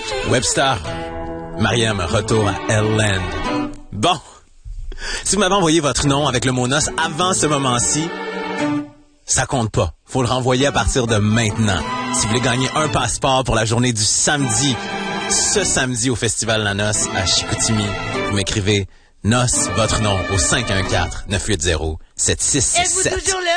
Webster. Mariam, retour à Elland. Bon. Si vous m'avez envoyé votre nom avec le mot noce avant ce moment-ci, ça compte pas. Faut le renvoyer à partir de maintenant. Si vous voulez gagner un passeport pour la journée du samedi, ce samedi au Festival La Noce à Chicoutimi, vous m'écrivez noce, votre nom au 514-980-7667.